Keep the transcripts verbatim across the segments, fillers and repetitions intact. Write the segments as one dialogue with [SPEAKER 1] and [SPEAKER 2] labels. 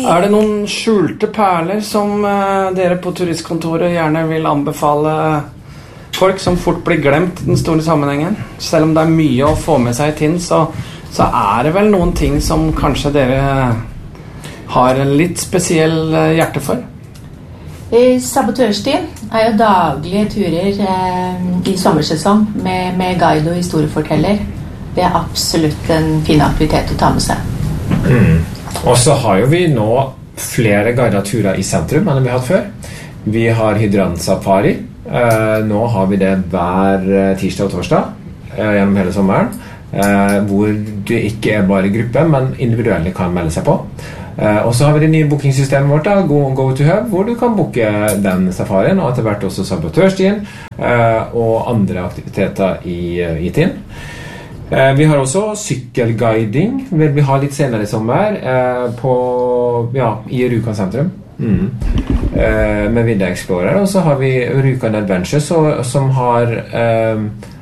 [SPEAKER 1] Er det noen skjulte perler som uh, dere på turistkontoret gjerne vil anbefale folk som fort blir glemt i den store sammenhengen? Selv om det er mye å få med seg i Tinn, så, så er det vel noen ting som kanskje dere har en litt spesiell hjerte for?
[SPEAKER 2] Sabotørstien er jo daglige turer eh, i sommersesong med, med guide og historieforteller. Det er absolutt en fin aktivitet å ta med seg.
[SPEAKER 3] Mm. Og så har jo vi nå flere guidede turer i sentrum enn vi har hatt før. Vi har hydrantsafari. Eh, nå har vi det hver tirsdag og torsdag eh, gjennom hele sommeren, eh, hvor det ikke er bare gruppe, men individuelle kan melde seg på. Eh, og så har vi det nye bookingsystemet vårt da, Go, Go to Hub, hvor du kan booke den safarien, og etter hvert også sabotørstien eh, og andre aktiviteter i, i Tinn. Eh, vi har også sykkelguiding, vil vi ha litt senere i sommer, eh, på, ja, i Rjukan sentrum. Mm. Eh, med Vidda Explorer, og så har vi Rjukan Adventure så, som har eh,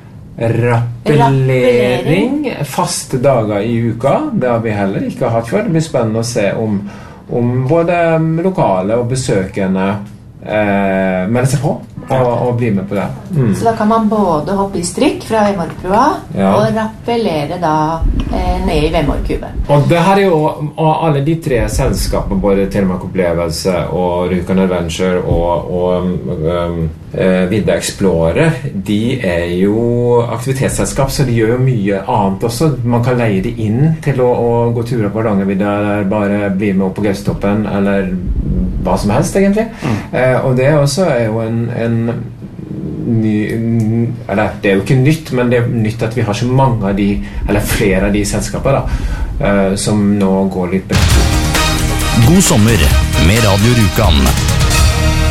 [SPEAKER 3] rappellering faste dager i uka. Det har vi heller ikke hatt før. Det blir spennende å se om, om både lokale og besøkende eh, melder seg på og, og blir med på det. Mm.
[SPEAKER 2] Så da kan man både hoppe i strikk fra Vemorkbrua, ja, og rappellere da eh, ned i Vemorkuben.
[SPEAKER 3] Og det her er jo, og alle de tre selskapene, både Telemark Opplevelse og Rjukan Adventure og, og um, uh, Vidda Explorer, de er jo aktivitetsselskap, så de gjør jo mye annet også. Man kan leie de inn til å, å gå turer på Hardangervidda, eller bare bli med opp på Gaustoppen, eller hva som helst egentlig. Mm. Uh, og det også er jo en, en ny, eller det er jo ikke nytt, men det er nytt at vi har så mange av de, eller flere av de selskapene da, uh, som nå går litt bedre.
[SPEAKER 4] God sommer med Radio Rjukan.